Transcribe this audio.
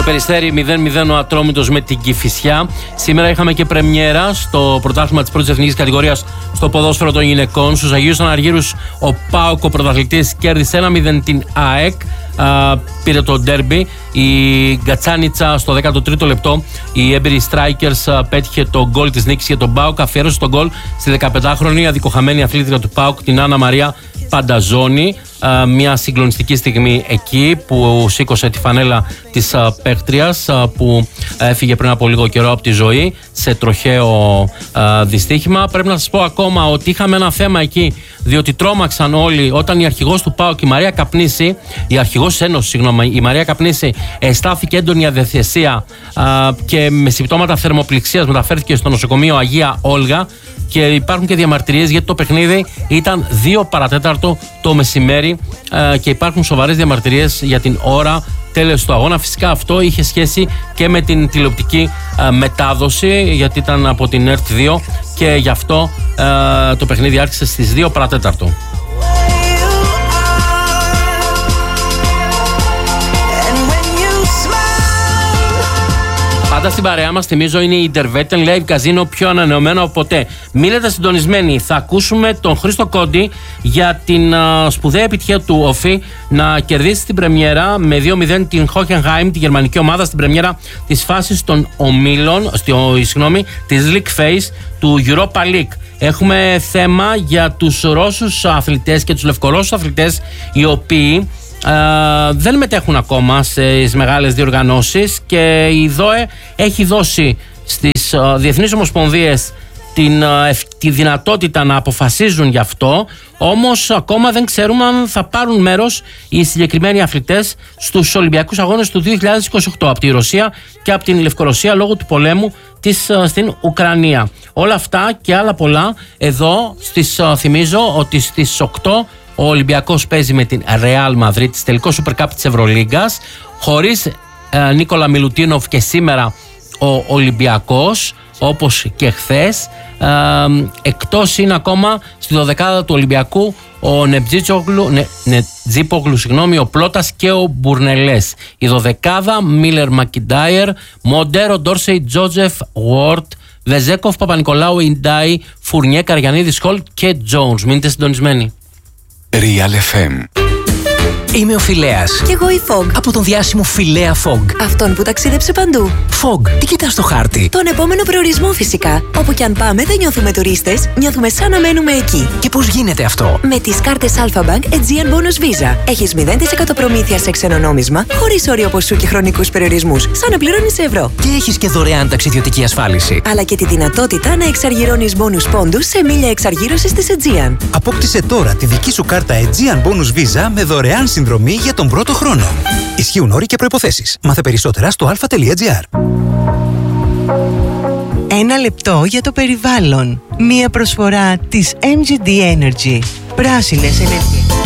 Στο Περιστέρι 0-0 ο Ατρόμητος με την Κηφισιά. Σήμερα είχαμε και πρεμιέρα στο πρωτάθλημα της πρώτης εθνικής κατηγορίας στο ποδόσφαιρο των γυναικών. Στους Αγίους Αναργύρους ο ΠΑΟΚ, ο πρωταθλητής, κέρδισε 1-0 την ΑΕΚ. Πήρε το ντέρμπι. Η Γκατσάνιτσα στο 13ο λεπτό, η έμπειρη Strikers πέτυχε το γκολ της νίκης για τον ΠΑΟΚ. Αφιέρωσε τον γκολ στη 15χρονη αδικοχαμένη αθλήτρια του ΠΑΟΚ, την Άννα Μαρία Πανταζόνη. Μια συγκλονιστική στιγμή εκεί που σήκωσε τη φανέλα της παίκτριας που έφυγε πριν από λίγο καιρό από τη ζωή σε τροχαίο δυστύχημα. Πρέπει να σας πω ακόμα ότι είχαμε ένα θέμα εκεί, διότι τρόμαξαν όλοι όταν η αρχηγός του ΠΑΟΚ, η Μαρία Καπνίση, η αρχηγός της Ένωσης, συγγνώμη, η Μαρία Καπνίση, αισθάνθηκε έντονη αδιαθεσία και με συμπτώματα θερμοπληξίας μεταφέρθηκε στο νοσοκομείο Αγία Όλγα. Και υπάρχουν και διαμαρτυρίες γιατί το παιχνίδι ήταν 2 παρατέταρτο το μεσημέρι και υπάρχουν σοβαρές διαμαρτυρίες για την ώρα τέλος του αγώνα. Φυσικά αυτό είχε σχέση και με την τηλεοπτική μετάδοση, γιατί ήταν από την ΕΡΤ2 και γι' αυτό το παιχνίδι άρχισε στις 2 παρατέταρτο. Πάντα στην παρέα μας, θυμίζω, είναι η Intervetten Live Casino, πιο ανανεωμένο από ποτέ. Μείνετε συντονισμένοι. Θα ακούσουμε τον Χρήστο Κόντι για την σπουδαία επιτυχία του Όφη να κερδίσει την πρεμιέρα με 2-0 την Hoffenheim, τη γερμανική ομάδα, στην πρεμιέρα της φάσης των ομίλων, της League Phase του Europa League. Έχουμε θέμα για τους Ρώσους αθλητές και τους Λευκορώσους αθλητές, οι οποίοι δεν μετέχουν ακόμα στις μεγάλες διοργανώσεις και η ΔΟΕ έχει δώσει στις διεθνείς ομοσπονδίες τη δυνατότητα να αποφασίζουν γι' αυτό, όμως ακόμα δεν ξέρουμε αν θα πάρουν μέρος οι συγκεκριμένοι αθλητές στους Ολυμπιακούς Αγώνες του 2028 από τη Ρωσία και από την Λευκορωσία λόγω του πολέμου στην Ουκρανία. Όλα αυτά και άλλα πολλά εδώ θυμίζω ότι στις 8 ο Ολυμπιακός παίζει με την Real Madrid, τελικό Super Cup της Ευρωλίγκας, χωρίς Νίκολα Μιλουτίνοφ και σήμερα ο Ολυμπιακός, όπως και χθες. Εκτός είναι ακόμα στη 12η του Ολυμπιακού ο Νετζίπογλου, ο Πλώτας και ο Μπουρνελές. Η 12η Μίλερ Μακιντάιερ, Μοντέρο, Ντόρσεϊ, Τζότζεφ, Γουόρτ, Βεζέκοφ, Παπα-Νικολάου, Ιντάι, Φουρνιέ, Καριανίδης, Χολ και Τζόουνς. Μείνετε συντονισμένοι. Real FM. Είμαι ο Φιλέας. Κι εγώ η Fog. Από τον διάσημο Φιλέα Fog. Αυτόν που ταξίδεψε παντού. Fog, τι κοιτάς στο χάρτη? Τον επόμενο προορισμό φυσικά. Όπου κι αν πάμε δεν νιώθουμε τουρίστες, νιώθουμε σαν να μένουμε εκεί. Και πώς γίνεται αυτό? Με τις κάρτες Alpha Bank Aegean Bonus Visa. Έχεις 0% προμήθεια σε ξένο νόμισμα, χωρίς όριο ποσού και χρονικούς περιορισμούς, σαν να πληρώνεις ευρώ. Και έχεις και δωρεάν ταξιδιωτική ασφάλιση. Αλλά και τη δυνατότητα να εξαργυρώνεις bonus πόντους σε μίλια εξαργύρωσης της Aegean. Απόκτησε τώρα τη δική σου κάρτα Aegean Bonus Visa με δωρεάν συνδρομή για τον πρώτο χρόνο. Ισχύουν όροι και προϋποθέσεις. Μάθε περισσότερα στο alpha.gr. Ένα λεπτό για το περιβάλλον. Μία προσφορά της MGD Energy. Πράσινες ενέργειες.